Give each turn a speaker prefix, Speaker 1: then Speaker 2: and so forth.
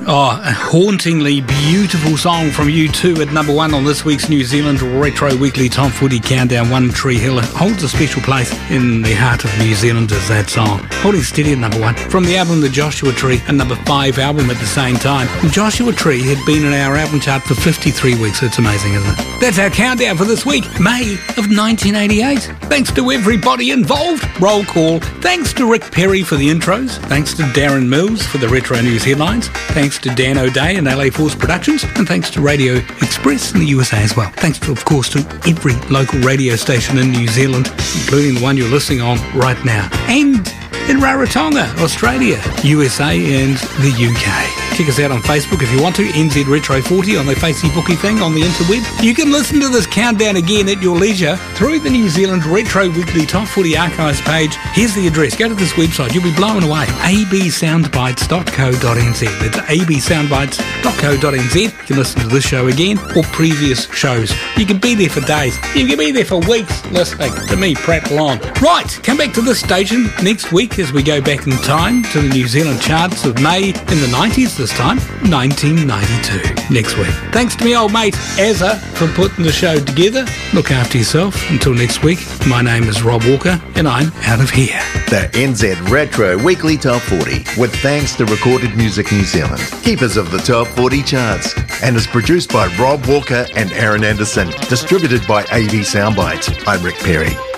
Speaker 1: Oh, a hauntingly beautiful song from U2 at number 1 on this week's New Zealand Retro Weekly Top 40 Countdown. One Tree Hill holds a special place in the heart of New Zealanders, that song. Holding steady at number 1. From the album The Joshua Tree, a number 5 album at the same time. The Joshua Tree had been in our album chart for 53 weeks. It's amazing, isn't it? That's our countdown for this week, May of 1988. Thanks to everybody involved. Roll call. Thanks to Rick Perry for the intros. Thanks to Darren Mills for the Retro News headlines. Thanks to Dan O'Day and LA Force Productions, and thanks to Radio Express in the USA as well. Thanks, of course, to every local radio station in New Zealand, including the one you're listening on right now, and in Rarotonga, Australia, USA and the UK. Check us out on Facebook if you want to, NZ Retro 40 on the Facebooky thing on the interweb. You can listen to this countdown again at your leisure through the New Zealand Retro Weekly Top 40 Archives page. Here's the address. Go to this website. You'll be blown away. absoundbites.co.nz. That's absoundbites.co.nz. You can listen to this show again or previous shows. You can be there for days. You can be there for weeks listening to me prattle on. Right, come back to this station next week as we go back in time to the New Zealand charts of May in the 90s, this time 1992 next week. Thanks to me old mate Azza for putting the show together. Look after yourself until next week. My name is Rob Walker and I'm out of here.
Speaker 2: The NZ Retro Weekly Top 40 with thanks to Recorded Music New Zealand, keepers of the Top 40 charts, and is produced by Rob Walker and Aaron Anderson, distributed by AV Soundbites. I'm Rick Perry.